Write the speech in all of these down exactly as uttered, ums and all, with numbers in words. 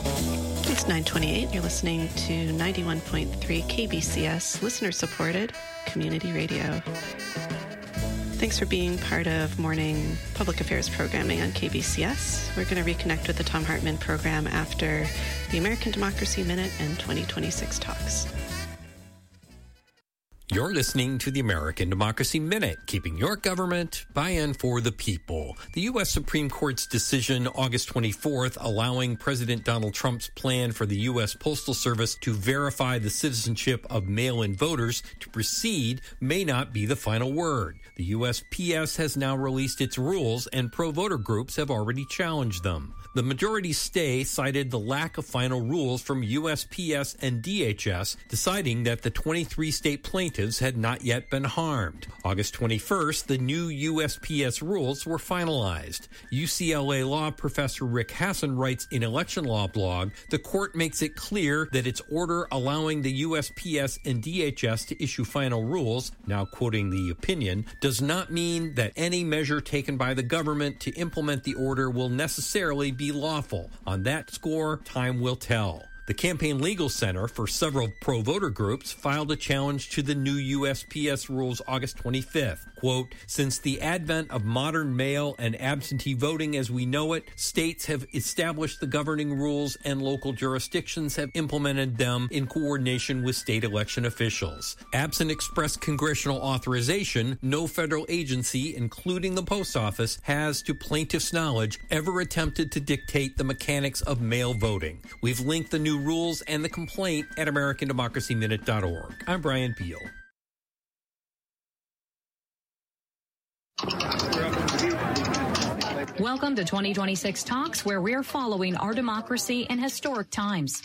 It's nine twenty-eight. You're listening to ninety-one point three K B C S, listener-supported community radio. Thanks for being part of morning public affairs programming on K B C S. We're going to reconnect with the Thom Hartmann program after the American Democracy Minute and twenty twenty-six talks. You're listening to the American Democracy Minute, keeping your government by and for the people. The U S Supreme Court's decision August twenty-fourth allowing President Donald Trump's plan for the U S Postal Service to verify the citizenship of mail-in voters to proceed may not be the final word. The U S P S has now released its rules, and pro-voter groups have already challenged them. The majority stay cited the lack of final rules from U S P S and D H S, deciding that the twenty-three state plaintiffs had not yet been harmed. August twenty-first, the new U S P S rules were finalized. U C L A law professor Rick Hasson writes in Election Law blog, the court makes it clear that its order allowing the U S P S and D H S to issue final rules, now quoting the opinion, does not mean that any measure taken by the government to implement the order will necessarily be lawful. On that score, time will tell. The Campaign Legal Center for several pro-voter groups filed a challenge to the new U S P S rules August twenty-fifth. Quote, since the advent of modern mail and absentee voting as we know it, states have established the governing rules and local jurisdictions have implemented them in coordination with state election officials. Absent express congressional authorization, no federal agency, including the post office, has, to plaintiffs' knowledge, ever attempted to dictate the mechanics of mail voting. We've linked the new rules and the complaint at American Democracy Minute dot org. I'm Brian Beal. Welcome to twenty twenty-six Talks, where we're following our democracy in historic times.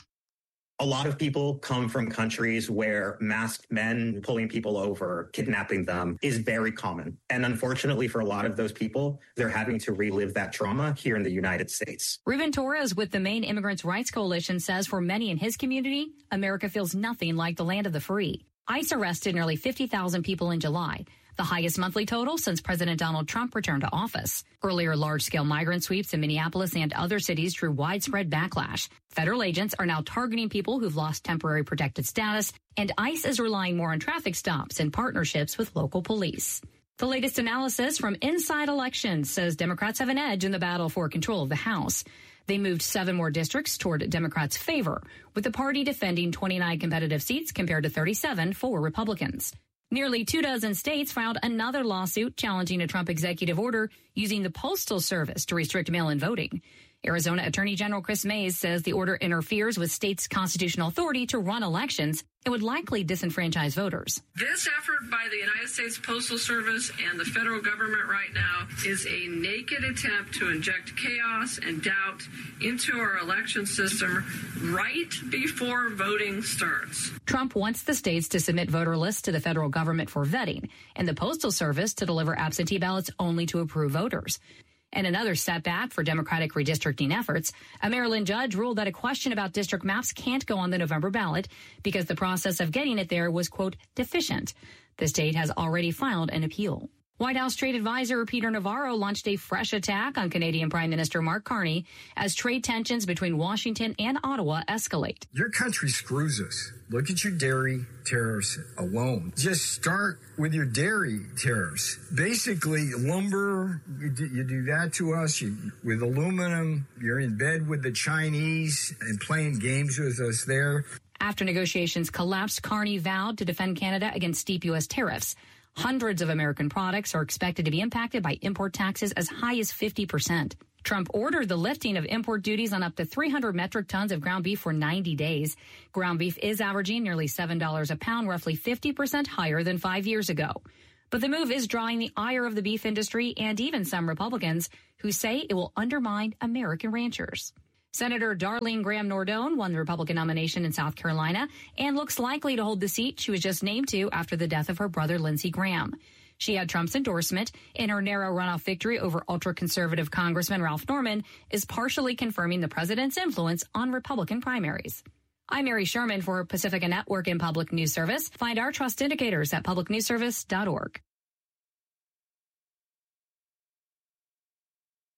A lot of people come from countries where masked men pulling people over, kidnapping them is very common. And unfortunately for a lot of those people, they're having to relive that trauma here in the United States. Ruben Torres with the Maine Immigrants' Rights Coalition says for many in his community, America feels nothing like the land of the free. ICE arrested nearly fifty thousand people in July, the highest monthly total since President Donald Trump returned to office. Earlier large-scale migrant sweeps in Minneapolis and other cities drew widespread backlash. Federal agents are now targeting people who've lost temporary protected status, and ICE is relying more on traffic stops and partnerships with local police. The latest analysis from Inside Elections says Democrats have an edge in the battle for control of the House. They moved seven more districts toward Democrats' favor, with the party defending twenty-nine competitive seats compared to thirty-seven for Republicans. Nearly two dozen states filed another lawsuit challenging a Trump executive order using the Postal Service to restrict mail-in voting. Arizona Attorney General Chris Mays says the order interferes with states' constitutional authority to run elections and would likely disenfranchise voters. This effort by the United States Postal Service and the federal government right now is a naked attempt to inject chaos and doubt into our election system right before voting starts. Trump wants the states to submit voter lists to the federal government for vetting and the Postal Service to deliver absentee ballots only to approved voters. And another setback for Democratic redistricting efforts, a Maryland judge ruled that a question about district maps can't go on the November ballot because the process of getting it there was, quote, deficient. The state has already filed an appeal. White House trade advisor Peter Navarro launched a fresh attack on Canadian Prime Minister Mark Carney as trade tensions between Washington and Ottawa escalate. Your country screws us. Look at your dairy tariffs alone. Just start with your dairy tariffs. Basically, lumber, you do, you do that to us. You, with aluminum, you're in bed with the Chinese and playing games with us there. After negotiations collapsed, Carney vowed to defend Canada against steep U S tariffs. Hundreds of American products are expected to be impacted by import taxes as high as fifty percent. Trump ordered the lifting of import duties on up to three hundred metric tons of ground beef for ninety days. Ground beef is averaging nearly seven dollars a pound, roughly fifty percent higher than five years ago. But the move is drawing the ire of the beef industry and even some Republicans who say it will undermine American ranchers. Senator Darlene Graham-Nordone won the Republican nomination in South Carolina and looks likely to hold the seat she was just named to after the death of her brother Lindsey Graham. She had Trump's endorsement, and her narrow runoff victory over ultra-conservative Congressman Ralph Norman is partially confirming the president's influence on Republican primaries. I'm Mary Sherman for Pacifica Network and Public News Service. Find our trust indicators at public news service dot org.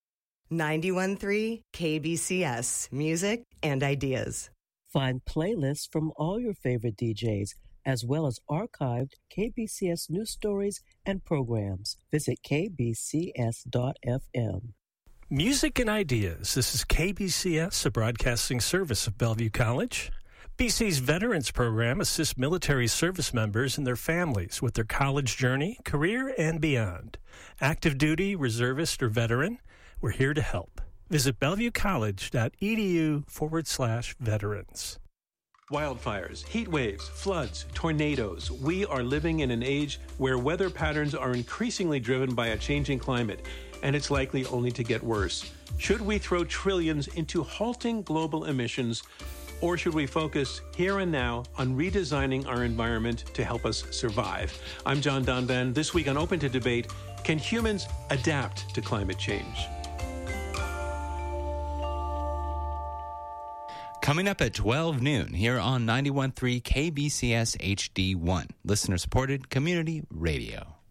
ninety-one point three K B C S, music and ideas. Find playlists from all your favorite D Js, as well as archived K B C S news stories and programs. Visit k b c s dot f m. Music and ideas. This is K B C S, a broadcasting service of Bellevue College. B C's Veterans Program assists military service members and their families with their college journey, career, and beyond. Active duty, reservist, or veteran, we're here to help. Visit bellevuecollege.edu forward slash veterans. Wildfires, heat waves, floods, tornadoes. We are living in an age where weather patterns are increasingly driven by a changing climate, and it's likely only to get worse. Should we throw trillions into halting global emissions, or should we focus here and now on redesigning our environment to help us survive? I'm John Donvan. This week on Open to Debate, can humans adapt to climate change? Coming up at twelve noon here on ninety-one point three K B C S H D one, listener-supported community radio.